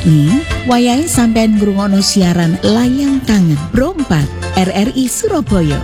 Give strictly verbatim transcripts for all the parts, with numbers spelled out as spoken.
Wengi wayahe sampean ngrungokno siaran Layang Kangen Pro empat R R I Surabaya.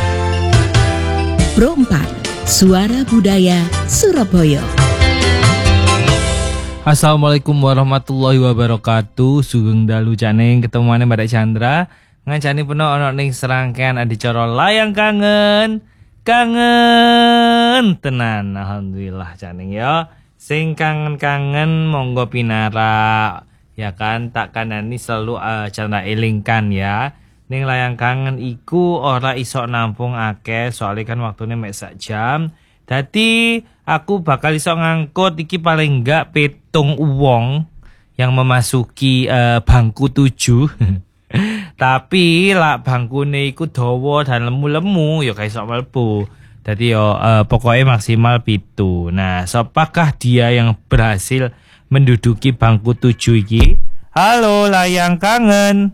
Pro empat Suara Budaya Surabaya. Assalamualaikum warahmatullahi wabarakatuh. Sugeng dalu caneng ketemuane Mbak Chandra. Ngancani penuh ono ning serangkaian adicara Layang Kangen. Kangen tenan alhamdulillah caneng ya. Sing kangen-kangen monggo pinara. Ya kan tak kanani selalu uh, Chandra elingkan ya. Ning Layang Kangen iku ora iso nampung akeh soalnya kan waktune mek sak jam. Dadi aku bakal iso ngangkut iki paling enggak petung uwong yang memasuki uh, bangku tujuh. Tapi lah bangkune iku dawa dan lemu-lemu ya kayak iso mlebu. Dadi yo uh, pokoknya maksimal pitu. Nah, siapakah dia yang berhasil menduduki bangku tujuh iki? Halo Layang Kangen.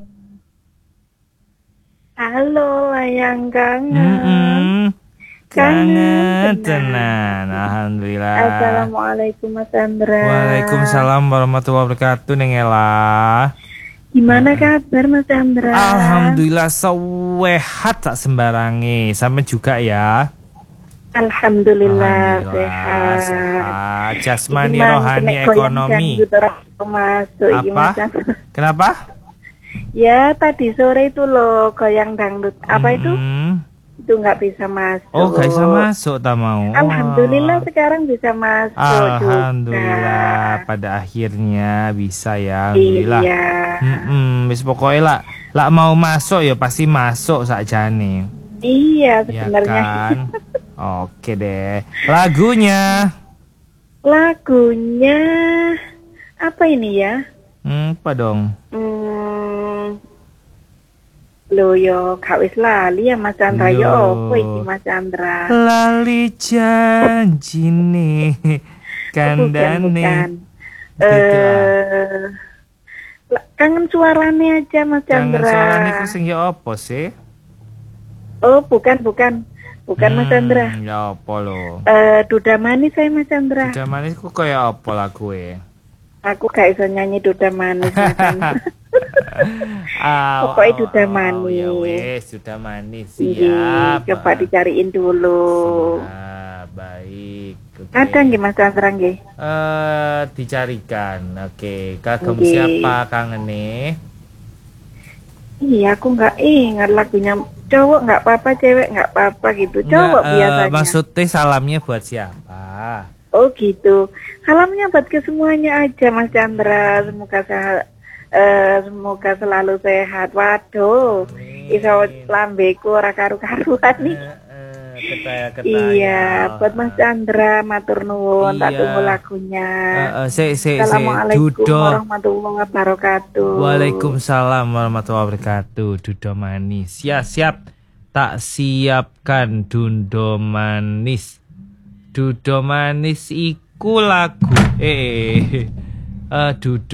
Halo Layang Kangen. Mm-mm. Kangen tenan. Alhamdulillah. Assalamualaikum Mas Chandra. Waalaikumsalam warahmatullahi wabarakatuh Nengela. Gimana kabar Mas Chandra? Alhamdulillah sehat tak sembarangi. Sampai juga ya. Alhamdulillah, Alhamdulillah sehat. sehat. Jasmani, Gimana, rohani, kena ekonomi. Masuk, Apa? Kenapa? Ya tadi sore itu loh goyang dangdut. Apa itu? Hmm. Itu nggak bisa masuk. Oh, gak bisa masuk tak mau. Alhamdulillah sekarang bisa masuk. Alhamdulillah juga. Pada akhirnya bisa ya. Alhamdulillah. Iya. Hmm, bis pokoknya lah, lah mau masuk ya pasti masuk sakjane. Iya sebenarnya. Ya kan? Oke deh. Lagunya. Lagunya apa ini ya? Hmm, apa dong? Hmm, Loh yo gak wis lali ya Mas Chandra yo opo iki Mas Chandra? Lali janjine kandane. Eh kangen suarane aja Mas Chandra. Kangen suarane ku sing ya apa sih? Oh, bukan bukan. Bukan hmm, Mas Chandra. Ya apa lo? Eh Duda Manis saya Mas Chandra. Duda Manis ku kaya apa lagu e? Aku gak iso nyanyi Duda Manis Mas Chandra. Ah, pokoknya Duda oh, Manis. Ya wes, Duda Manis siap. Coba dicariin dulu. Siap, baik. Okay. Ada nggih Mas Chandra nggih? Eh, dicarikan. Oke, okay. Kagum okay. Siapa kangene? Iya, aku nggak ingat lagunya. Cowok nggak apa-apa, cewek nggak apa-apa gitu. Cowok Nggak, biasanya. Uh, maksudnya salamnya buat siapa? Oh gitu. Salamnya buat ke semuanya aja Mas Chandra. Semoga sehat. Uh, semoga selalu sehat. Waduh, iso lambeku ora karu-karuan nih. Uh, uh, ketaya, ketaya. Iya, buat Mas Chandra matur nuwun, iya. Tak tunggu lagunya. Uh, uh, se, se, Assalamualaikum se, warahmatullahi wabarakatuh. Waalaikumsalam warahmatullahi wabarakatuh. Dudo manis. Ya siap. Tak siapkan dudo manis. Dudo manis iku lagu. Eh, eh, eh. Uh, dudo